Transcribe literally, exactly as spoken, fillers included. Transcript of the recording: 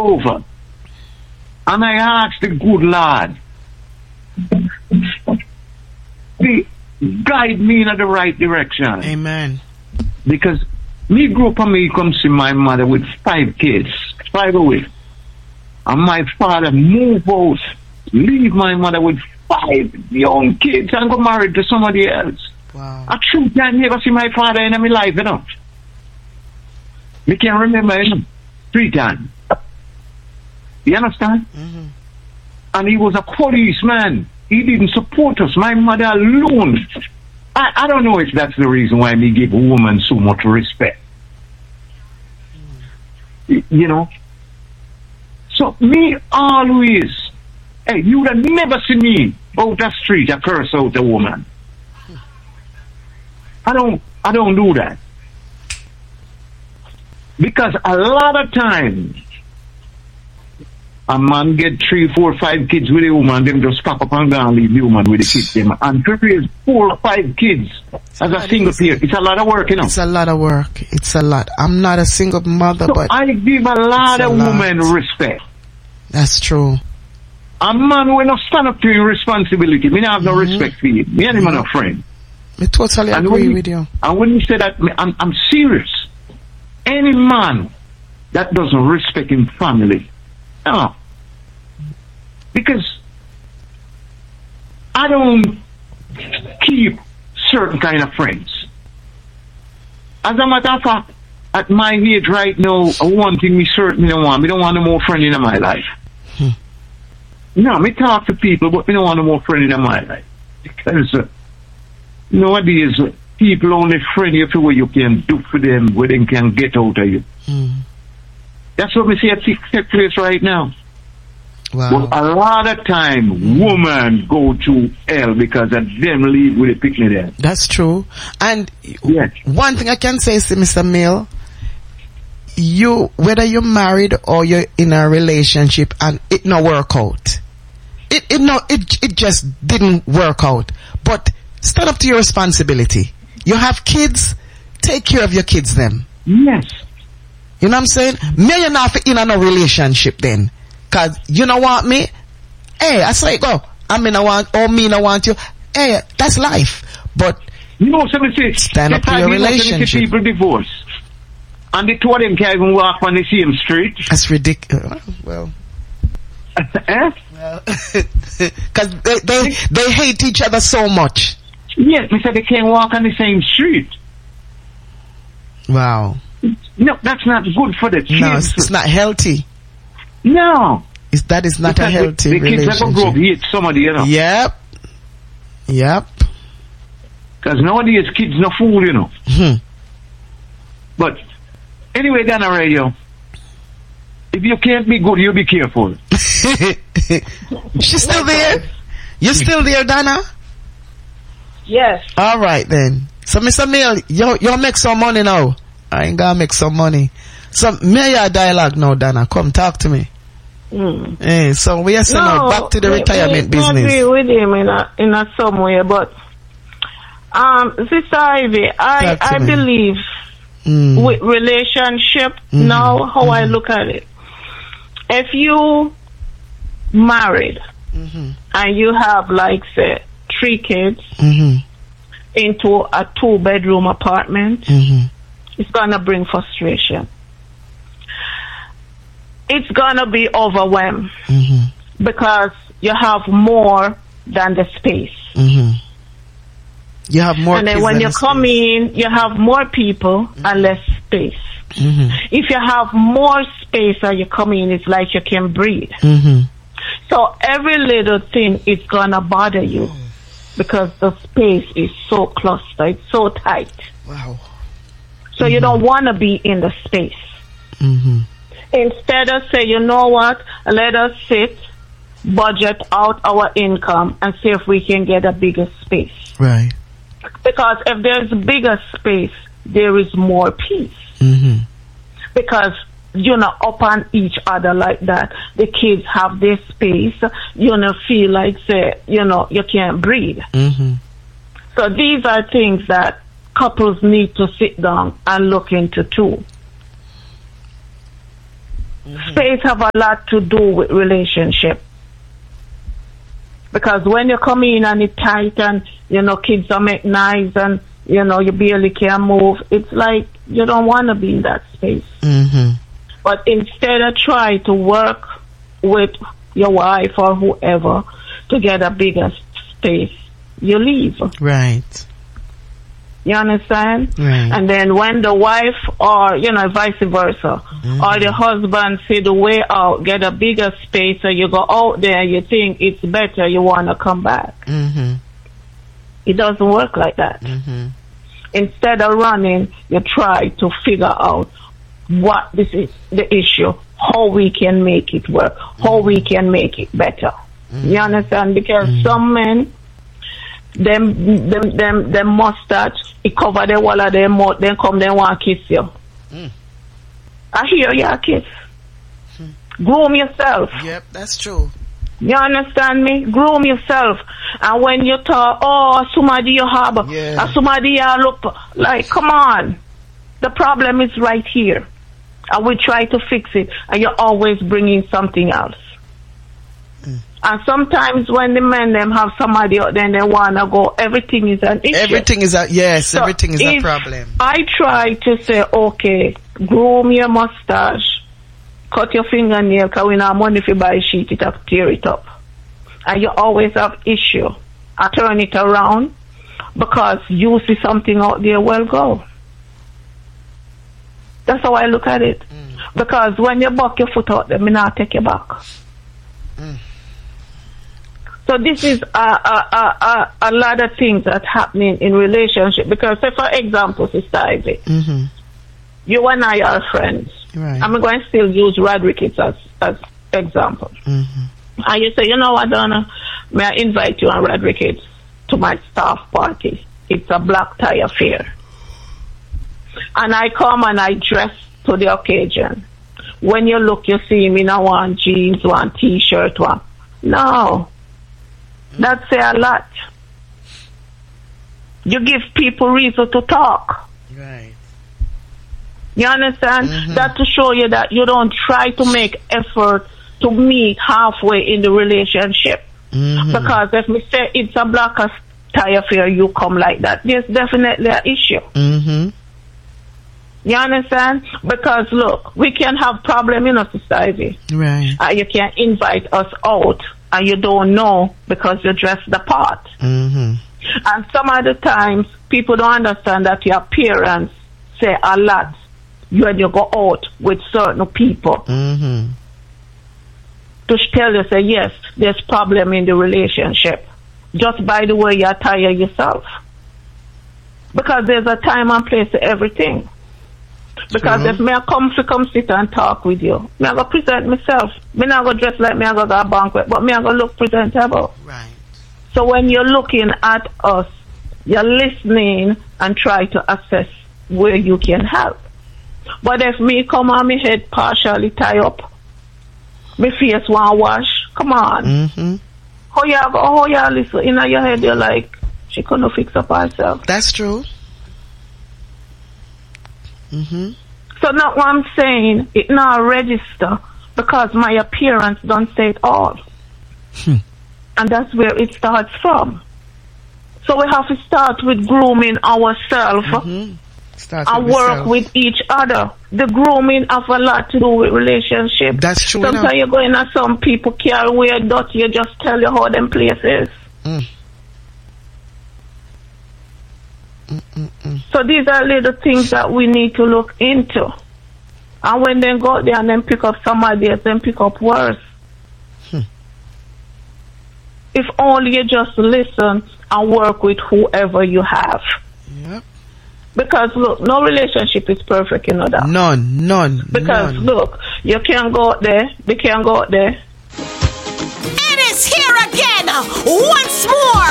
over. And I asked the good Lord, to guide me in the right direction. Amen. Because me grew up and me come see my mother with five kids, five away. And my father moved out, leave my mother with five young kids and go married to somebody else. Wow. I truly I never see my father in my life, you know. Me can remember him three times. You understand? Mm-hmm. And he was a policeman. He didn't support us. My mother alone. I, I don't know if that's the reason why me give a woman so much respect. Mm. You know? So me always, hey, you would have never seen me out the street a curse out a woman. I don't, I don't do that. Because a lot of times, a man get three, four, five kids with a woman, them just pack up and go and leave the woman with the kids. Them. And to raise four or five kids as a single parent, it's a lot of work, you know. It's a lot of work. It's a lot. I'm not a single mother, so but I give a lot of a women lot. respect. That's true. A man will not stand up to your responsibility. Me not have no mm-hmm. respect for you. Me and him are no friend. I totally and agree you, with you. And when you say that, I'm, I'm serious. Any man that doesn't respect his family, no. Because I don't keep certain kind of friends. As a matter of fact, at my age right now, one thing me certainly don't want, me don't want no more friend in my life. Hmm. No, me talk to people, but me don't want no more friend in my life. Because uh, nowadays, uh, people only friend you for what you can do for them, what they can get out of you. Hmm. That's what we see at take place right now. Wow. But a lot of time, women go to hell because of them leave with a picnic there. That's true. And yes. One thing I can say is, Mister Mill, you, whether you're married or you're in a relationship and it no work out, it, it no, it, it just didn't work out. But stand up to your responsibility. You have kids, take care of your kids then. Yes. You know what I'm saying? Me you're not in a no relationship then. Cause you know what me? Hey, I say go. I mean I want, or me I want you. Hey, that's life. But you know something say, stand up to your relationship. People divorce. And the two of them can't even walk on the same street. That's ridiculous. Well. eh? Well, cause they, they, they hate each other so much. Yes, they said they can't walk on the same street. Wow. No, that's not good for the kids. No, it's, it's not healthy. No. It's, that is not because a healthy the, the relationship. kids are going to grow up hate somebody, you know. Yep. Yep. Because nowadays kids no fool, you know. Hmm. But anyway, Dana Radio, if you can't be good, you be careful. She's still there? You still there, Dana? Yes. All right then. So, Mister Mill, you you make some money now. I ain't gonna make some money. So, me your dialogue now, Dana. Come talk to me. Mm. Hey, so we are saying no, now back to the we, retirement we business. I agree with him in a in a some way, but um, Sister Ivy, I I me. believe mm. with relationship mm-hmm. now how mm-hmm. I look at it. If you married mm-hmm. and you have like say three kids mm-hmm. into a two bedroom apartment, mm-hmm. it's gonna bring frustration. It's gonna be overwhelmed mm-hmm. because you have more than the space. Mm-hmm. You have more, and then when you come in, you have more people mm-hmm. and less space. Mm-hmm. If you have more space and you come in, it's like you can breathe. Mm-hmm. So every little thing is gonna bother you because the space is so clustered, it's so tight. Wow. So mm-hmm. you don't want to be in the space. Mm-hmm. Instead of say, you know what, let us sit, budget out our income and see if we can get a bigger space. Right. Because if there's a bigger space, there is more peace. Mm-hmm. Because you're not up on each other like that. The kids have their space. You know, feel like, say, you know, you can't breathe. Mm-hmm. So these are things that couples need to sit down and look into too. Mm-hmm. Space have a lot to do with relationship. Because when you come in and it's tight and, you know, kids are make noise and, you know, you barely can move, it's like you don't want to be in that space. Mm-hmm. But instead of try to work with your wife or whoever to get a bigger space, you leave. Right. You understand? Right. And then when the wife or, you know, vice versa, mm-hmm. or the husband see the way out, get a bigger space, so you go out there, you think it's better, you want to come back. Mm-hmm. It doesn't work like that. Mm-hmm. Instead of running, you try to figure out what this is the issue, how we can make it work, mm-hmm. how we can make it better. Mm-hmm. You understand? Because mm-hmm. some men, them, them, them, them mustache, it cover the wall of their mouth, then come, then want to kiss you. Mm. I hear you kiss. Mm. Groom yourself. Yep, that's true. You understand me? Groom yourself. And when you talk, oh, somebody you have, yeah. uh, somebody you look, like, come on. The problem is right here. And we try to fix it, and you're always bringing something else. Mm. And sometimes when the men them have somebody out there and they want to go, everything is an issue. Everything is a, yes, so everything is a problem. I try to say, okay, groom your mustache, cut your fingernail, because we not money if you buy a sheet, it up, tear it up. And you always have issue. I turn it around because you see something out there, well, go. That's how I look at it. Mm. Because when you buck your foot out there, me not take you back. Mm. So this is a, a, a, a, a lot of things that's happening in relationship. Because, say for example, Sister Ivy, mm-hmm. you and I are friends. Right. I'm going to still use Rodrick's as as example. Mm-hmm. And you say, you know what, Donna, may I invite you on Rodrick's to my staff party? It's a black tie affair. And I come and I dress to the occasion. When you look, you see me in one jeans, one t-shirt, one. No. That say a lot. You give people reason to talk. Right. You understand? Mm-hmm. That to show you that you don't try to make effort to meet halfway in the relationship. Mm-hmm. Because if we say it's a black tie affair, you come like that, there's definitely an issue. Mm-hmm. You understand? Because look, we can have problem in our society. Right. Uh, you can invite us out and you don't know because you dress the part. Mm-hmm. And some other times people don't understand that your appearance say a lot when you go out with certain people. Mm-hmm. To tell you, say, yes, there's problem in the relationship. Just by the way you attire yourself. Because there's a time and place to everything. Because mm-hmm. if me I come to come sit and talk with you, me I go present myself. Me not go dress like me I go to a banquet, but me I go look presentable. Right. So when you're looking at us, you're listening and try to assess where you can help. But if me come on me head partially tie up, me face one wash, come on. Mm-hmm. How you go, how you listen in your head, you're like, she couldn't fix up herself. That's true. Mm-hmm. So now what I'm saying, it not register because my appearance don't say it all. Hmm. And that's where it starts from. So we have to start with grooming ourselves. Mm-hmm. Start and with work yourself. With each other. The grooming have a lot to do with relationship. That's true. Sometimes you go in and some people carry weird dirty, you just tell you how them places. Mm. So these are little things that we need to look into. And when they go there and then pick up somebody else, then pick up worse. Hmm. If only you just listen and work with whoever you have. Yep. Because look, no relationship is perfect, you know that. None, none. Because none. look, you can go out there, they can go out there. It is here again, once more.